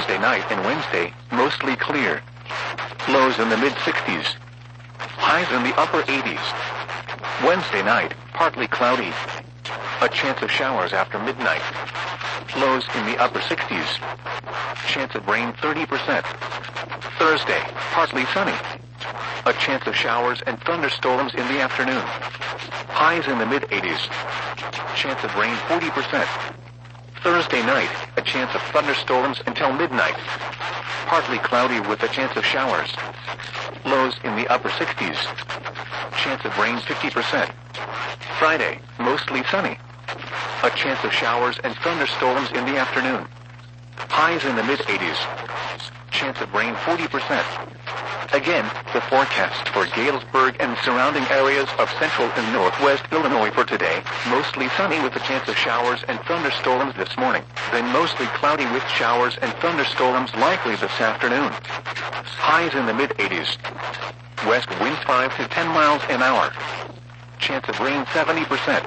Tuesday night and Wednesday, mostly clear. Lows in the mid-60s. Highs in the upper 80s. Wednesday night, partly cloudy. A chance of showers after midnight. Lows in the upper 60s. Chance of rain 30%. Thursday, partly sunny. A chance of showers and thunderstorms in the afternoon. Highs in the mid-80s. Chance of rain 40%. Thursday night, a chance of thunderstorms until midnight. Partly cloudy with a chance of showers. Lows in the upper 60s. Chance of rain 50%. Friday, mostly sunny. A chance of showers and thunderstorms in the afternoon. Highs in the mid-80s. Chance of rain 40%. Again, the forecast for Galesburg and surrounding areas of central and northwest Illinois for today. Mostly sunny with a chance of showers and thunderstorms this morning. Then mostly cloudy with showers and thunderstorms likely this afternoon. Highs in the mid-80s. West winds 5 to 10 miles an hour. Chance of rain 70%.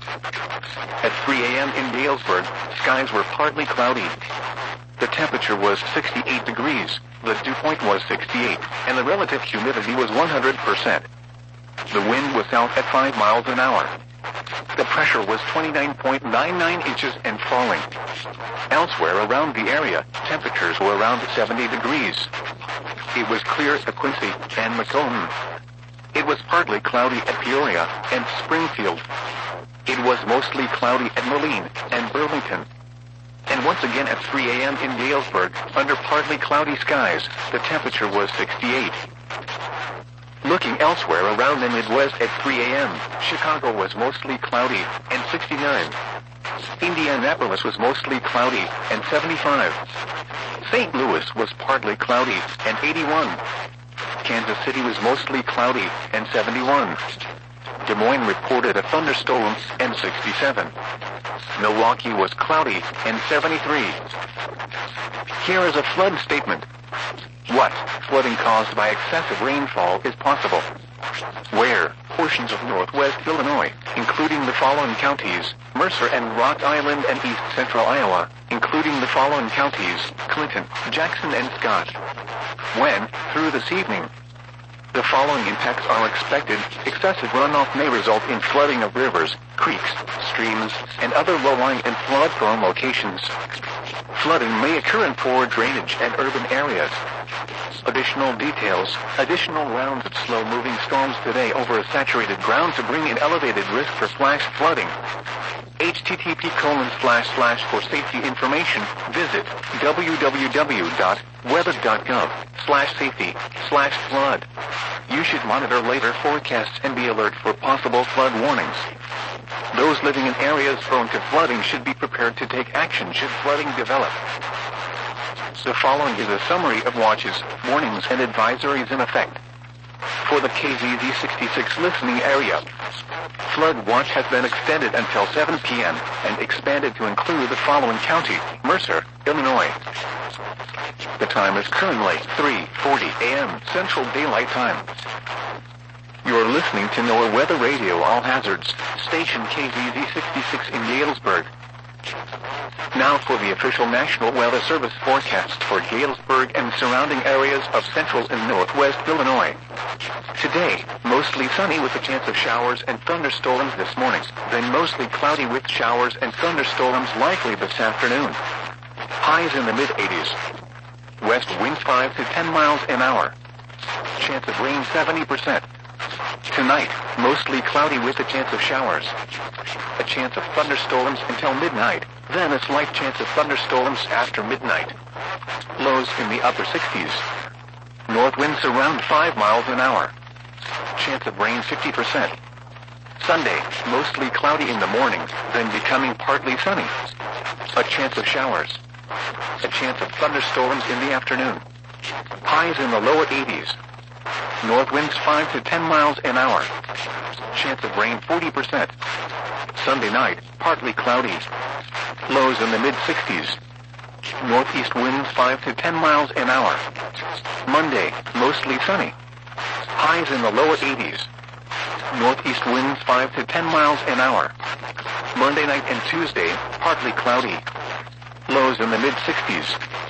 At 3 a.m. in Galesburg, skies were partly cloudy. The temperature was 68 degrees, the dew point was 68, and the relative humidity was 100%. The wind was south at 5 miles an hour. The pressure was 29.99 inches and falling. Elsewhere around the area, temperatures were around 70 degrees. It was clear at Quincy and Macomb. It was partly cloudy at Peoria and Springfield. It was mostly cloudy at Moline and Burlington. And once again at 3 a.m. in Galesburg, under partly cloudy skies, the temperature was 68. Looking elsewhere around the Midwest at 3 a.m., Chicago was mostly cloudy and 69. Indianapolis was mostly cloudy and 75. St. Louis was partly cloudy and 81. Kansas City was mostly cloudy and 71. Des Moines reported a thunderstorm and 67. Milwaukee was cloudy and 73. Here is a flood statement. What flooding caused by excessive rainfall is possible? Where portions of northwest Illinois, including the following counties, Mercer and Rock Island and east central Iowa, including the following counties, Clinton, Jackson and Scott. When, through this evening, the following impacts are expected. Excessive runoff may result in flooding of rivers, creeks, streams, and other low-lying and flood-prone locations. Flooding may occur in poor drainage and urban areas. Additional details. Additional rounds of slow-moving storms today over a saturated ground to bring in elevated risk for flash flooding. http:// for safety information, visit www.weather.gov/safety/flood. You should monitor later forecasts and be alert for possible flood warnings. Those living in areas prone to flooding should be prepared to take action should flooding develop. The following is a summary of watches, warnings, and advisories in effect. For the KZZ 66 listening area, flood watch has been extended until 7 p.m. and expanded to include the following county, Mercer, Illinois. The time is currently 3:40 a.m. Central Daylight Time. You're listening to NOAA Weather Radio All Hazards, station KZZ 66 in Galesburg. Now for the official National Weather Service forecast for Galesburg and surrounding areas of central and northwest Illinois. Today, mostly sunny with a chance of showers and thunderstorms this morning, then mostly cloudy with showers and thunderstorms likely this afternoon. Highs in the mid-80s. West winds 5 to 10 miles an hour. Chance of rain 70%. Tonight, mostly cloudy with a chance of showers. A chance of thunderstorms until midnight, then a slight chance of thunderstorms after midnight. Lows in the upper 60s. North winds around 5 miles an hour. Chance of rain 50%. Sunday, mostly cloudy in the morning, then becoming partly sunny. A chance of showers. A chance of thunderstorms in the afternoon. Highs in the lower 80s. North winds 5 to 10 miles an hour. Chance of rain 40%. Sunday night, partly cloudy. Lows in the mid-60s. Northeast winds 5 to 10 miles an hour. Monday, mostly sunny. Highs in the lower 80s. Northeast winds 5 to 10 miles an hour. Monday night and Tuesday, partly cloudy. Lows in the mid-60s.